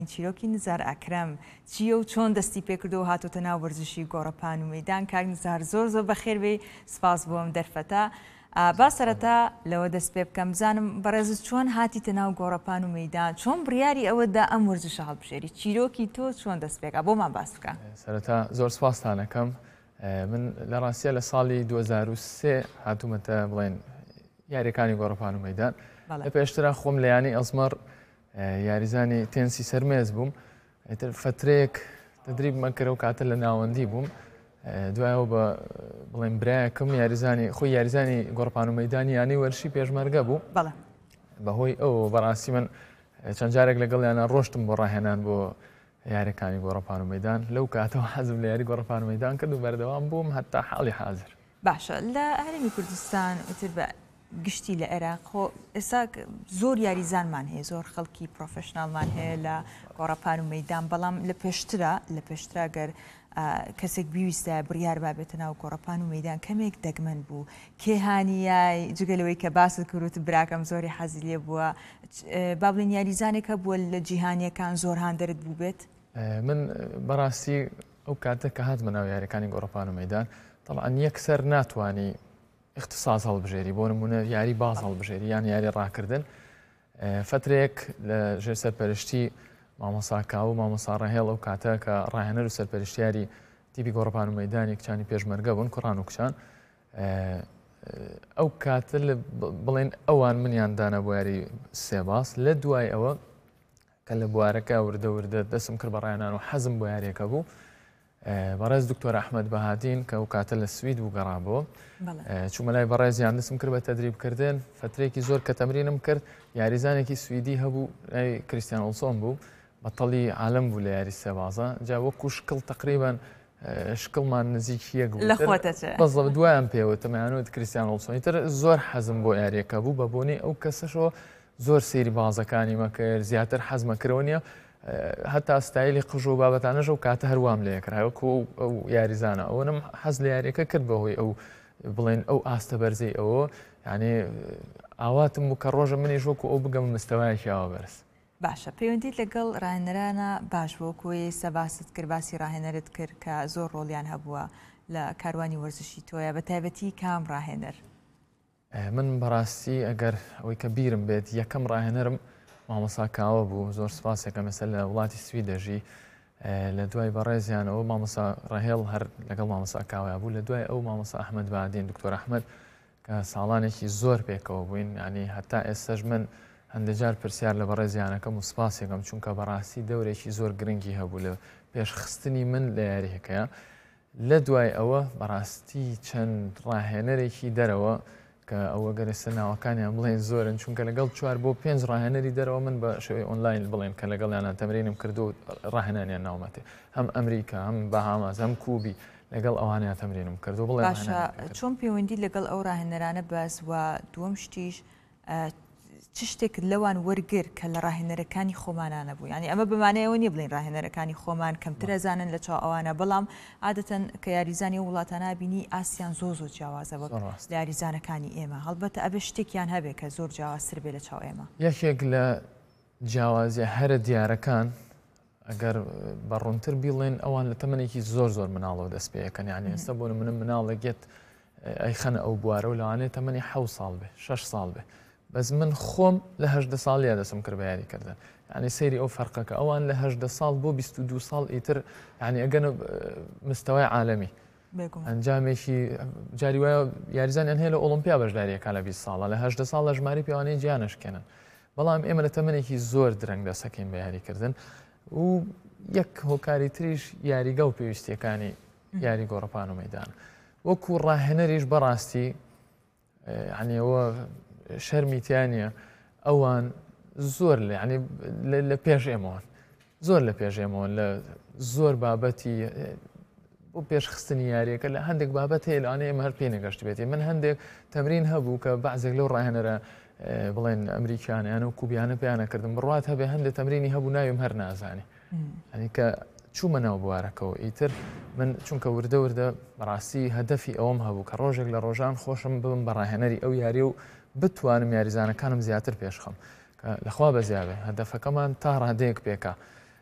چیرۆکی نزار ئەکرەم چیە و چۆن دەستی پێکردو هاتوتە ناو وەرزشی گۆڕەپان و مەیدان کاک نزار زۆر بەخێربێ سپاس بۆم دەرفەتە با سەرەتا لەوە دەست پێ بکەم بزانم بەڕێزت چۆن هاتیتە ناو گۆڕەپان و مەیدان چۆن بڕیاری ئەوەدا ئەم وەرزشە هەڵبژێری چیرۆکی تۆ چۆن دەست پێکا بۆمان باس بکە سەرەتا زۆر سپاستانەکەم من لە ڕاستیە لە ساڵی 2023 هاتوومەتە بڵێن یاریەکانی گۆڕەپان و مەیدان لە پێشترا خۆم لە یانی ئەزمەر یاریزانی تێنسی سەرمێز بووم فترەیەک تدریبمە کرد و کاتە لە ناوەندی بووم دوایەوە بە بڵێن برایەکەم خۆی یاریزانی گۆڕەپان و مەیدانی یانی وەرشی پێشمەرگە بوو بەهۆی ئەو بەڕاستی من چەند جارێک لەگەڵیانە ڕۆشتم بۆ ڕاهێنان بۆ یاریەکانی گۆڕەپان و مەیدان لەو کاتەوە حەزم لە یاری گۆڕەپان و مەیدان کرد و بەردەوام بووم هەتا حاڵی حاضر باشە لە هەرێمی کوردستان وتر بە گشتی لە عێراق ئێستا زۆر یاریزانمان هەیە زۆر خەڵکی پرۆفشناڵمان هەیە لە گۆڕەپان و مەیدان بەڵام لە پێشترا گەر کەسێک بیویستە بڕیار بابێتە ناو گۆڕەپان و مەیدان کەمێک دەگمەن بوو کێهانیای جگەلەوەی کە باست کردوت براکەم زۆری حەزی لێ بووە با بڵێن یاریزانێکە بووە لە جیهانیەکان زۆر هاندەرت بوو بێت من بەڕاستی ئەو کاتە کە هاتمە ناو یاریەکانی گۆڕەپان و مەیدان طبعاً یەکسەر ناتوانی اختصاص هەڵبژێری بۆ نمونە یاری باز هەڵبژێری یان یاری ڕاکردن فترێک لە ژێر سەرپەرشتی مامۆستا کاو و مامۆستا ڕەهێڵ ئەو کاتە کە ڕاهێنەر و سەرپەرشتیاری تیپی گۆڕەپان و مەیدانی کچانی پێشمەرگە بوون کوڕان و کچان ئەو کاتە بڵێن ئەوان منیان دانا بۆ یاری سێباس لە دوای ئەوە کە لە بوارەکە وردە دەستم کرد بە ڕاهێنان و حەزم بۆ یاریەکە بوو بەڕێز دکتۆر ئەحمەد بەهادین کە ئەو کاتە لە سوید بوو گەڕابەوە چوومە لای بەڕێزیان دەستم کرد بە تەدریبکردن فترێکی زۆر کە تەمرینم کرد یاریزانێکی سویدی هەبوو کریستیان ئۆلسۆن بوو بەتەڵی عالەم بوو لە یاری سێبازە جا وەکو شکڵ تقریبان شکڵمان نزیکی یەک بوو بەس دوایان پێوە تەمایانوت کریستیان ئۆلسۆنی تر زۆر حەزم بۆ یاریەکە بوو بە بۆنی ئەو کەسەشەوە زۆر سێری بازەکانی مەکرد زیاتر حەزمە کردەوە نییە هەتا ستایلی قژ و بابەتانەژە و کاتە هەروام لێ کراوەکو ئەو یاریزانە ئەوەنم حەز لە یاریەکە کرد بەهۆی ئەو بڵێن ئەو ئاستە بەرزەی ئەوە یعنی ئاواتم بوو کە ڕۆژە منیش وەکو ئەو بگەم مستەوایەکیەوە بەرز باشە پەیوەندیت لەگەڵ ڕاهێنەرانە باش بۆ کۆی سەباست کرد باسی ڕاهێنەرت کرد کە زۆر ڕۆڵیان هەبووە لە کاروانی وەرزشی تۆیە بە تایبەتی کام ڕاهێنەر من بەڕاستی ئەگەر ئەوەی کە بیرم بێت یەکەم ڕاهێنەرم مامۆستا کاوە بوو زۆر سپاسێکە مەسەر لە وڵاتی سوی دەژی لە دوای بەڕێزیانەوە مامۆستا ڕەهێڵ هەر لەگەڵ مامۆستا کاوە بوو لە دوای ئەو مامۆستا ئەحمەد بەهادین دکتۆر ئەحمەد کە ساڵانێکی زۆر پێکەوە بووین ینی هەتا ئێستاش من هەندێک جار پرسیار لە بەڕێزیانەکەم و سپاسێکم چونکە بەڕاستی دەورێکی زۆر گرنگی هەبوو لە پێشخستنی من لە یاریەکەیە لە دوای ئەوە بەڕاستی چەند ڕاهێنەرێکی دەرەوە کە ئەوە گەرەستە ناوەکانیان بڵێن زۆرن چونکە لەگەڵ 4 بۆ 5 ڕاهێنەری دەرەوە من بە شێوەی ئۆنلاین بڵێن کە لەگەڵیانە تەمرینم کردو و ڕاهێنانیان ناومەتێ هەم ئەمریکا هەم بەهاماز هەم کوبی لەگەڵ ئەوانیان تەمرینم کردو بڵێ باشە چۆن پەیوەندی لەگەڵ ئەو ڕاهێنەرانە بەس وە دووەم شتیش چ شتێک لەوان وەرگر کە لە ڕاهێنەرەکانی خۆمانانە بوو ینی ئەمە بمانەیەوە نیە بڵین ڕاهێنەرەکانی خۆمان کەمتر ئەزانن لە چاو ئەوانە بەڵام عادەتەن کە یاریزانی و وڵاتانە بینی ئاسیان زۆر جیاوازە بە لە یاریزانەکانی ئێمە هەڵبەتە ئەبێ شتێکیان هەبێت کە زۆر جیاوازتر بێ لە چاو ئێمە یەکێک لە جیاوازیە هەرە دیارەکان ئەگەر بەڕوونتر بیڵێن ئەوان لە تەمەنێکی زۆر مناڵەوە دەست پێەکەن یانی ئێستا بۆ منم مناڵێکێت ئەیخەنە ئەو بوارە و لەوانێت تەمەنی 7 ساڵ بێ 6 ساڵ بێ بەس من خۆم لە 18 ساڵیە دەسم کرد بە یاریکردن ینی سەیری ئەو فەرقەکە ئەوان لە 18 ساڵ بۆ 22 ساڵ ئیتر ینی ئەگەنە مستەوای عالەمی ئەنجامێکی جاری وایە یاریزانیان هەیە لە ئۆلمپیا بەشداریەکە لە 20 ساڵە لە 18 ساڵ لە ژماری پیاوانەی گیانشکێنن بەڵام ئێمە لە تەمەنێکی زۆر درەنگ دەسەکەین بە یاریکردن و یەک هۆکاری تریش یاریگە و پێویستیەکانی یاری گۆڕەپان و مەیدان وەکو ڕاهێنەریش بەڕاستی عنیەوە شەرمیتیانە ئەوان زۆر لە پێش ئێمەوان زۆر لە پێش ئێمەوان لە زۆر بابەتی بۆ پێشخستنی یاریەکە لە هەندێک بابەت هەیە لەوانەیە ئێمە هەر پێ نەگەشت بێتی من هەندێک تەمرین هەبوو کە بەعزێک لەو ڕاهێنەرە بڵێن ئەمریکانیان و کوبیانە پێیانەکردم بڕات هەبێ هەندێک تەمرینی هەبوو ناویم هەر نازانی ئەنی کە چوومە ناو بوارەکەەوە ئیتر من چونکە وردە بەڕاستی هەدەفی ئەوم هەبوو کە ڕۆژێک لە ڕۆژان خۆشم ببم بە ڕاهێنەری ئەو یاری و بتوانم یاریزانەکانم زیاتر پێشخەم کە لەخوا بەزیابێ هەدەفەکەمان تا ڕادەیەک پێکە